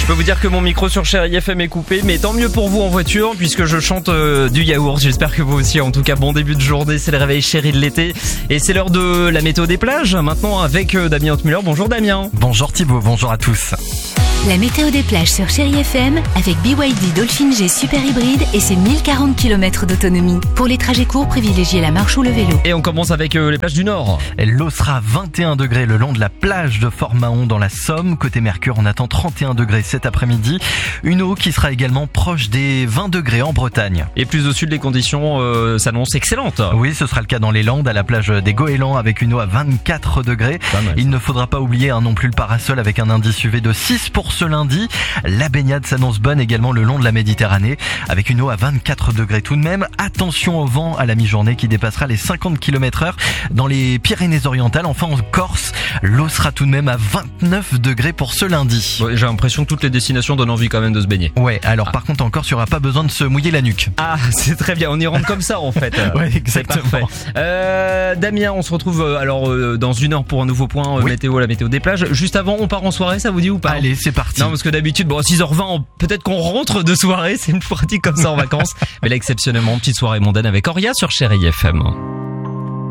Je peux vous dire que mon micro sur Chérie FM est coupé, mais tant mieux pour vous en voiture puisque je chante du yaourt. J'espère que vous aussi. En tout cas, bon début de journée, c'est le réveil chéri de l'été et c'est l'heure de la météo des plages. Maintenant avec Damien Hautmuller. Bonjour Damien. Bonjour Thibaut, bonjour à tous. La météo des plages sur Chérie FM avec BYD Dolphin G Super Hybride et ses 1040 km d'autonomie. Pour les trajets courts, privilégiez la marche ou le vélo. Et on commence avec les plages du Nord. L'eau sera 21 degrés le long de la plage de Fort-Mahon dans la Somme. Côté Mercure, on attend 31 degrés cet après-midi. Une eau qui sera également proche des 20 degrés en Bretagne. Et plus au sud, les conditions s'annoncent excellentes. Oui, ce sera le cas dans les Landes, à la plage des Goélands avec une eau à 24 degrés. Il ne faudra pas oublier non plus le parasol avec un indice UV de 6 pour ce lundi. La baignade s'annonce bonne également le long de la Méditerranée avec une eau à 24 degrés tout de même. Attention au vent à la mi-journée qui dépassera les 50 km/h dans les Pyrénées-Orientales. Enfin en Corse, l'eau sera tout de même à 29 degrés pour ce lundi. Ouais, j'ai l'impression que toutes les destinations donnent envie quand même de se baigner. Ouais, alors par contre en Corse, il n'y aura pas besoin de se mouiller la nuque. Ah, c'est très bien, on y rentre comme ça en fait. Ouais, exactement. Damien, on se retrouve dans une heure pour un nouveau point météo, la météo des plages. Juste avant, on part en soirée, ça vous dit ou pas? Allez, c'est parti. Non, parce que d'habitude, 6h20, peut-être qu'on rentre de soirée, c'est une pratique comme ça en vacances. Mais là, exceptionnellement, petite soirée mondaine avec Oria sur Chérie FM.